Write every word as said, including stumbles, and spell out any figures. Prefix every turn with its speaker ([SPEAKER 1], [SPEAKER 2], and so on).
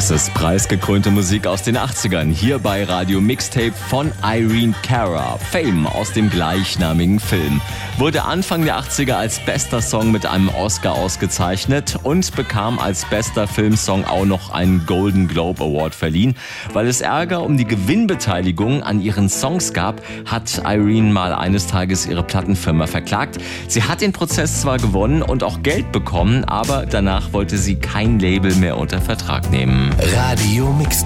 [SPEAKER 1] Das ist preisgekrönte Musik aus den achtzigern, hier bei Radio Mixtape von Irene Cara. Fame aus dem gleichnamigen Film. Wurde Anfang der achtziger als bester Song mit einem Oscar ausgezeichnet und bekam als bester Filmsong auch noch einen Golden Globe Award verliehen. Weil es Ärger um die Gewinnbeteiligung an ihren Songs gab, hat Irene mal eines Tages ihre Plattenfirma verklagt. Sie hat den Prozess zwar gewonnen und auch Geld bekommen, aber danach wollte sie kein Label mehr unter Vertrag nehmen.
[SPEAKER 2] Radio Mixtape.